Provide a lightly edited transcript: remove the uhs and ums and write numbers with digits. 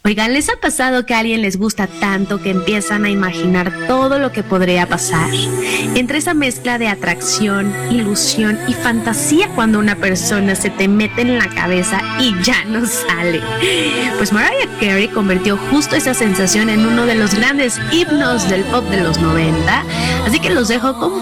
Oigan, ¿les ha pasado que a alguien les gusta tanto que empiezan a imaginar todo lo que podría pasar? Entre esa mezcla de atracción, ilusión y fantasía cuando una persona se te mete en la cabeza y ya no sale. Pues Mariah Carey convirtió justo esa sensación en uno de los grandes himnos del pop de los 90, así que los dejo con